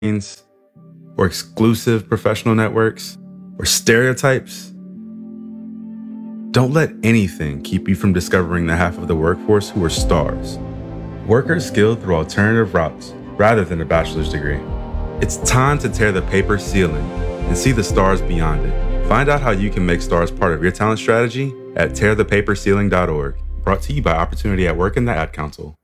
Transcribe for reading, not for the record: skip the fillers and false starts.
or exclusive professional networks or stereotypes. Don't let anything keep you from discovering the half of the workforce who are stars. Workers skilled through alternative routes rather than a bachelor's degree. It's time to tear the paper ceiling and see the stars beyond it. Find out how you can make stars part of your talent strategy at tearthepaperceiling.org. Brought to you by Opportunity at Work and the Ad Council.